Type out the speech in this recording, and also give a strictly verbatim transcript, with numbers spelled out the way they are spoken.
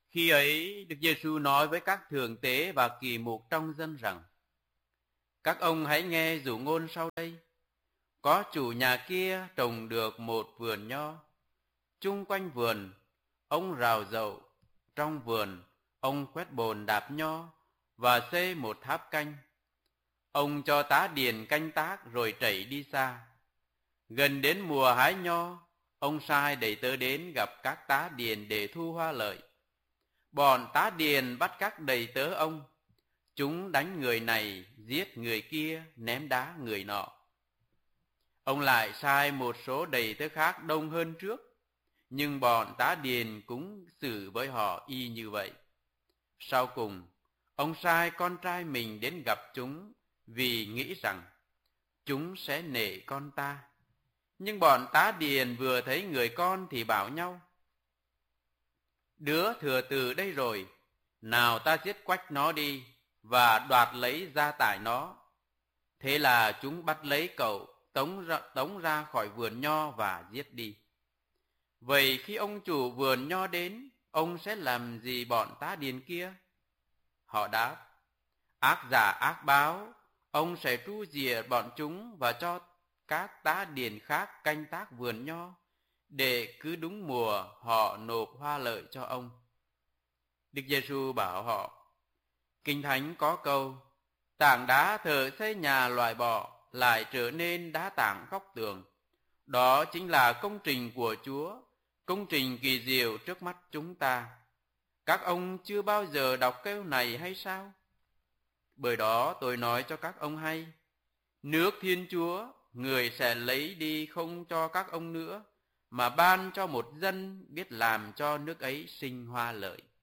Khi ấy, Đức Giêsu nói với các thượng tế và kỳ mục trong dân rằng: các ông hãy nghe dụ ngôn sau đây. Có chủ nhà kia trồng được một vườn nho. Chung quanh vườn, ông rào dậu. Trong vườn, ông quét bồn đạp nho và xây một tháp canh. Ông cho tá điền canh tác rồi chạy đi xa. Gần đến mùa hái nho, ông sai đầy tớ đến gặp các tá điền để thu hoa lợi. Bọn tá điền bắt các đầy tớ ông. Chúng đánh người này, giết người kia, ném đá người nọ. Ông lại sai một số đầy tớ khác đông hơn trước, nhưng bọn tá điền cũng xử với họ y như vậy. Sau cùng, ông sai con trai mình đến gặp chúng vì nghĩ rằng chúng sẽ nể con ta. Nhưng bọn tá điền vừa thấy người con thì bảo nhau: đứa thừa từ đây rồi, nào ta giết quách nó đi và đoạt lấy gia tài nó. Thế là chúng bắt lấy cậu, tống ra, tống ra khỏi vườn nho và giết đi. Vậy khi ông chủ vườn nho đến, ông sẽ làm gì bọn tá điền kia? Họ đáp: ác giả ác báo, ông sẽ tru diệt bọn chúng và cho các tá điền khác canh tác vườn nho, để cứ đúng mùa họ nộp hoa lợi cho ông. Đức Giêsu bảo họ: Kinh Thánh có câu: tảng đá thợ xây nhà loại bỏ lại trở nên đá tảng góc tường. Đó chính là công trình của Chúa, công trình kỳ diệu trước mắt chúng ta. Các ông chưa bao giờ đọc câu này hay sao? Bởi đó tôi nói cho các ông hay, nước Thiên Chúa người sẽ lấy đi không cho các ông nữa, mà ban cho một dân biết làm cho nước ấy sinh hoa lợi.